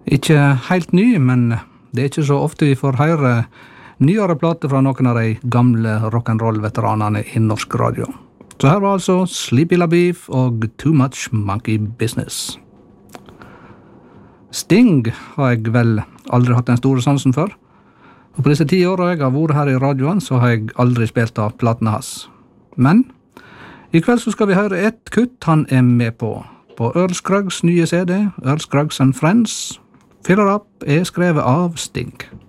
Ikke helt ny, men det er ikke så ofte vi får høre nyere plater fra noen av de gamle rock'n'roll-veteranene i norsk radio. Så her var altså Sleepy LaBeef og Too Much Monkey Business. Sting har jeg vel aldri hatt den store sansen for. Og på disse 10 årene jeg har vært her i radioen, så har jeg aldri spilt av platene hans. Men i kveld så skal vi høre et kutt han er med på Earl Scruggs nye CD, Earl Scruggs and Friends. Fill Her Up er skrevet av Sting.